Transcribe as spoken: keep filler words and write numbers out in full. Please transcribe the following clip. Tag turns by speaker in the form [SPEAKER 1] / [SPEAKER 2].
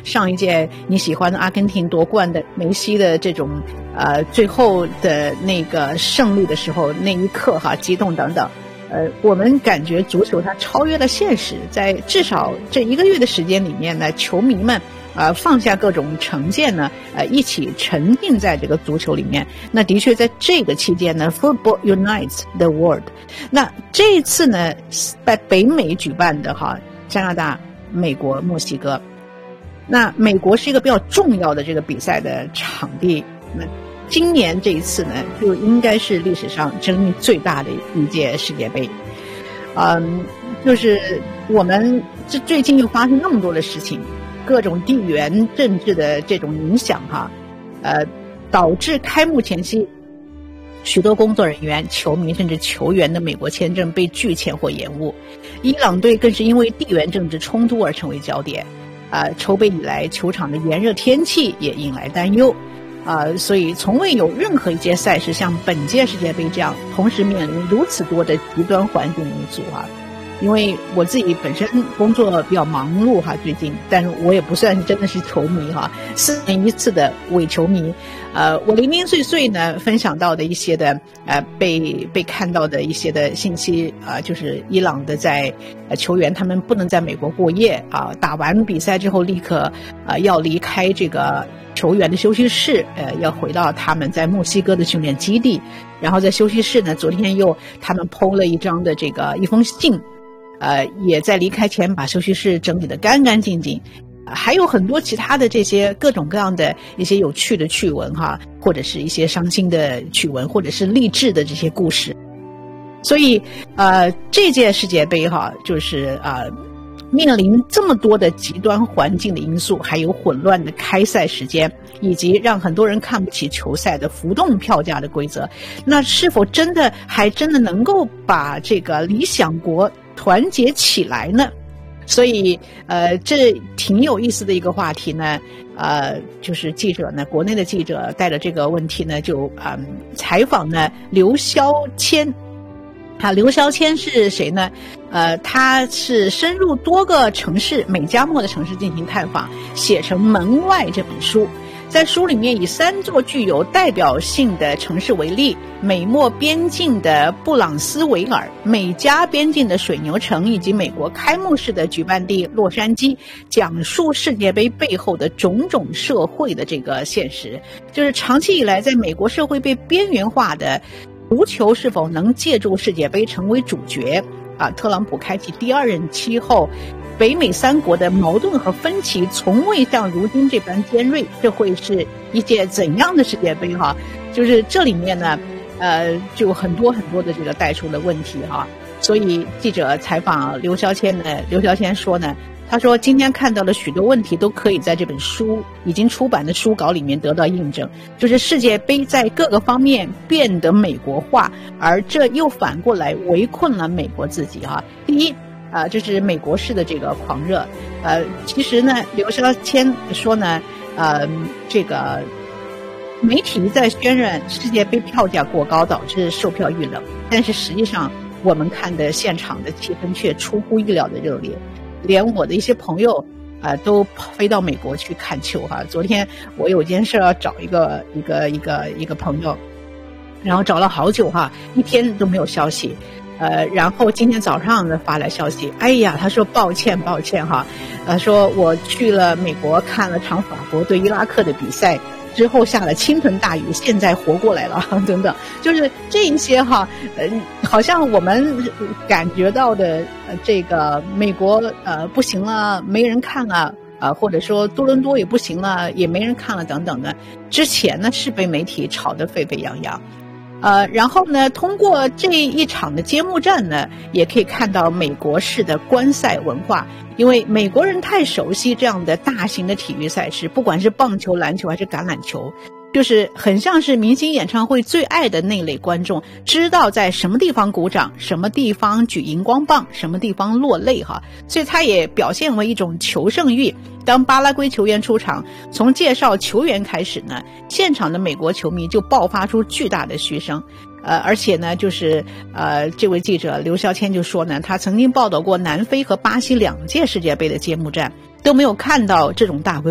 [SPEAKER 1] 上一届你喜欢的阿根廷夺冠的梅西的这种呃最后的那个胜利的时候那一刻哈激动等等。呃，我们感觉足球它超越了现实，在至少这一个月的时间里面呢，球迷们呃放下各种成见呢，呃一起沉浸在这个足球里面。那的确在这个期间呢 ，Football unites the world。那这一次呢，在北美举办的哈，加拿大、美国、墨西哥。那美国是一个比较重要的这个比赛的场地。那今年这一次呢，就应该是历史上争议最大的一届世界杯。嗯，就是我们这最近又发生那么多的事情，各种地缘政治的这种影响哈，呃，导致开幕前夕，许多工作人员、球迷甚至球员的美国签证被拒签或延误。伊朗队更是因为地缘政治冲突而成为焦点。啊、呃，筹备以来，球场的炎热天气也引来担忧。啊、呃，所以从未有任何一届赛事像本届世界杯这样，同时面临如此多的极端环境因素啊。因为我自己本身工作比较忙碌哈，最近，但是我也不算是真的是球迷哈，四年一次的伪球迷。呃，我零零碎碎呢分享到的一些的呃被被看到的一些的信息啊、呃，就是伊朗的在呃球员他们不能在美国过夜啊，打完比赛之后立刻啊、呃、要离开这个球员的休息室，呃，要回到他们在墨西哥的训练基地。然后在休息室呢，昨天又他们 po 了一张的这个一封信。呃，也在离开前把休息室整理得干干净净，呃，还有很多其他的这些各种各样的一些有趣的趣闻哈，或者是一些伤心的趣闻，或者是励志的这些故事。所以，呃，这届世界杯哈，就是呃，面临这么多的极端环境的因素，还有混乱的开赛时间，以及让很多人看不起球赛的浮动票价的规则，那是否真的还真的能够把这个理想国团结起来呢？所以呃这挺有意思的一个话题呢。呃就是记者呢，国内的记者带着这个问题呢，就嗯采访呢刘霄谦。啊，刘霄谦是谁呢？呃，他是深入多个城市、美加墨的城市进行探访，写成《门外》这本书。在书里面以三座具有代表性的城市为例，美墨边境的布朗斯维尔、美加边境的水牛城以及美国开幕式的举办地洛杉矶，讲述世界杯背后的种种社会的这个现实。就是长期以来在美国社会被边缘化的足球是否能借助世界杯成为主角啊？特朗普开启第二任期后，北美三国的矛盾和分歧从未像如今这般尖锐，这会是一届怎样的世界杯哈？就是这里面呢，呃，就很多很多的这个带出的问题哈。所以记者采访刘霄谦呢，刘霄谦说呢，他说今天看到了许多问题都可以在这本书已经出版的书稿里面得到印证，就是世界杯在各个方面变得美国化，而这又反过来围困了美国自己哈。第一啊、呃，这是美国式的这个狂热，呃，其实呢，刘霄谦说呢，呃，这个媒体在渲染世界杯票价过高导致售票遇冷，但是实际上我们看的现场的气氛却出乎意料的热烈。连我的一些朋友呃都飞到美国去看球哈。昨天我有件事要找一个一个一个一个朋友，然后找了好久哈，一天都没有消息。呃，然后今天早上呢发来消息，哎呀，他说抱歉抱歉哈，呃，说我去了美国看了场法国对伊拉克的比赛，之后下了倾盆大雨，现在活过来了等等，就是这一些哈，呃，好像我们感觉到的呃这个美国呃不行了，没人看了啊、呃，或者说多伦多也不行了，也没人看了等等的，之前呢是被媒体炒得沸沸扬扬。呃，然后呢，通过这一场的揭幕战呢，也可以看到美国式的观赛文化，因为美国人太熟悉这样的大型的体育赛事，不管是棒球、篮球还是橄榄球，就是很像是明星演唱会最爱的那类观众，知道在什么地方鼓掌，什么地方举荧光棒，什么地方落泪哈，所以它也表现为一种求胜欲。当巴拉圭球员出场，从介绍球员开始呢，现场的美国球迷就爆发出巨大的嘘声。呃，而且呢，就是呃，这位记者刘霄谦就说呢，他曾经报道过南非和巴西两届世界杯的揭幕战，都没有看到这种大规